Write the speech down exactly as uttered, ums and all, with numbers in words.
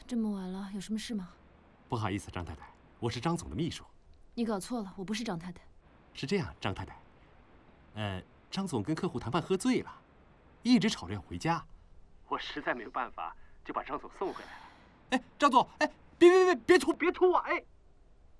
这么晚了，有什么事吗？ 不好意思，张太太，我是张总的秘书。 你搞错了，我不是张太太。 是这样，张太太，呃，张总跟客户谈判喝醉了，一直吵着要回家，我实在没有办法，就把张总送回来了。哎，张总，哎，别别别别吐别吐啊！哎。